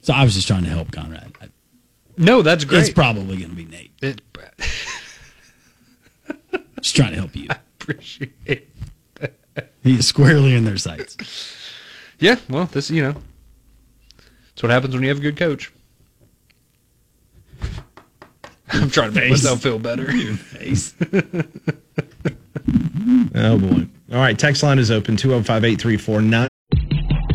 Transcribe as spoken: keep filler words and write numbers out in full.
So I was just trying to help Conrad. I, no, that's great. It's probably going to be Nate. It, just trying to help you. I appreciate it. He is squarely in their sights. Yeah, well, this, you know, that's what happens when you have a good coach. I'm trying to make myself feel better. Your face. Oh, boy. All right, text line is open, two oh five, eight three four, nine